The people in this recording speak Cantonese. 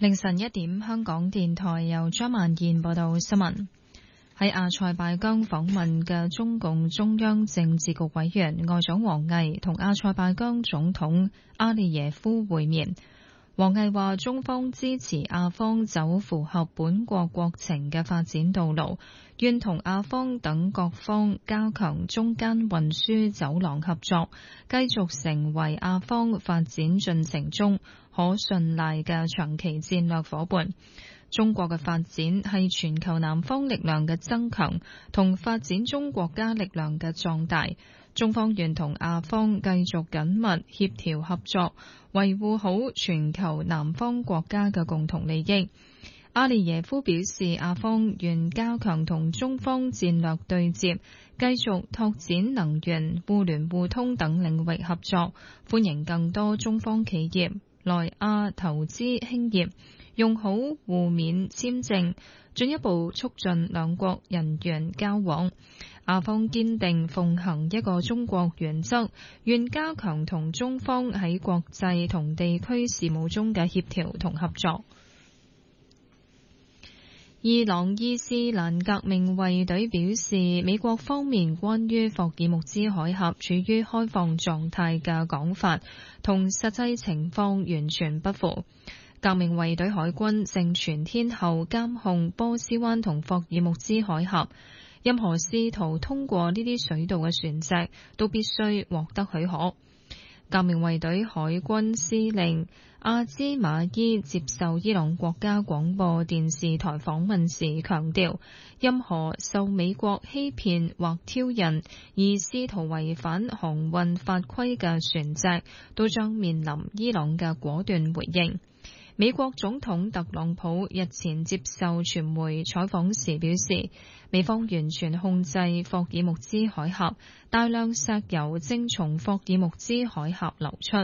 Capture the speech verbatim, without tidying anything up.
凌晨一點，香港電台由張曼燕報道新聞。喺阿塞拜疆訪問嘅中共中央政治局委員外長王毅同阿塞拜疆總統阿利耶夫會面。王毅話：中方支持阿方走符合本國國情嘅發展道路，願同阿方等各方加強中間運輸走廊合作，繼續成為阿方發展進程中可信賴嘅長期戰略夥伴。中國嘅發展係全球南方力量嘅增強同發展中國家力量嘅壯大。中方願同阿方繼續緊密協調合作，維護好全球南方國家嘅共同利益。阿利耶夫表示，阿方願加強同中方戰略對接，繼續拓展能源、互聯互通等領域合作，歡迎更多中方企業來阿投資興業，用好互免簽證，進一步促進兩國人員交往。阿方堅定奉行一個中國原則，願加強同中方喺國際同地區事務中嘅協調同合作。伊朗伊斯蘭革命衛隊表示，美國方面關於霍爾木茲海峽處於開放狀態嘅講法，同實際情況完全不符。革命衛隊海軍正全天候監控波斯灣同霍爾木茲海峽，任何試圖通過呢啲水道嘅船隻都必須獲得許可。革命衛隊海軍司令阿茲馬伊接受伊朗國家廣播電視台訪問時強調，任何受美國欺騙或挑釁而試圖違反航運法規嘅船隻，都將面臨伊朗嘅果斷回應。美國總統特朗普日前接受傳媒採訪時表示，美方完全控制霍爾木茲海峽，大量石油正從霍爾木茲海峽流出。